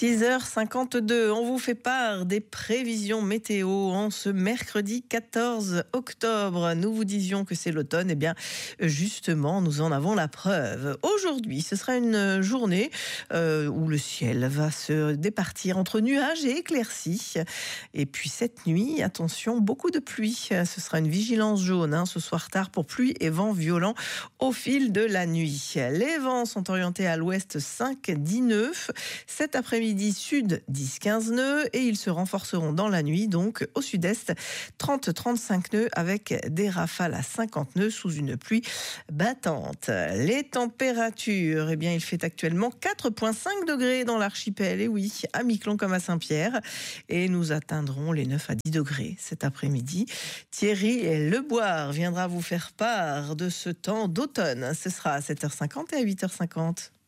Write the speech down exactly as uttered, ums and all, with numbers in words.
six heures cinquante-deux, on vous fait part des prévisions météo en ce mercredi quatorze octobre. Nous vous disions que c'est l'automne, et eh bien justement nous en avons la preuve. Aujourd'hui, ce sera une journée euh, où le ciel va se départir entre nuages et éclaircies. Et puis cette nuit, attention, beaucoup de pluie. Ce sera une vigilance jaune hein, ce soir tard pour pluie et vent violent au fil de la nuit. Les vents sont orientés à l'ouest cinq à dix nœuds. Cet après-midi, sud dix à quinze nœuds et ils se renforceront dans la nuit, donc au sud-est trente à trente-cinq nœuds avec des rafales à cinquante nœuds sous une pluie battante. Les températures, eh bien, il fait actuellement quatre virgule cinq degrés dans l'archipel, et oui, à Miquelon comme à Saint-Pierre, et nous atteindrons les neuf à dix degrés cet après-midi. Thierry Leboire viendra vous faire part de ce temps d'automne. Ce sera à sept heures cinquante et à huit heures cinquante.